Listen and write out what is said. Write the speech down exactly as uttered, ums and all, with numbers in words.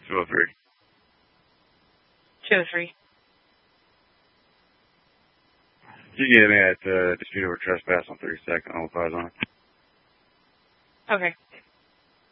two oh three. two oh three. You can get me at uh, dispute over trespass on thirty-second on five on. Okay.